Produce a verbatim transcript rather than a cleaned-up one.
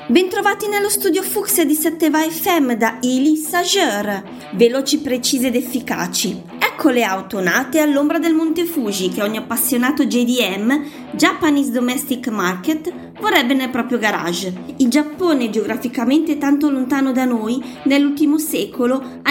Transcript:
Bentrovati nello studio Fucsia di Setteva F M da Ili Sageur. Veloci, precise ed efficaci. Ecco le auto nate all'ombra del Monte Fuji che ogni appassionato J D M, Japanese Domestic Market, vorrebbe nel proprio garage. Il Giappone, geograficamente tanto lontano da noi, nell'ultimo secolo ha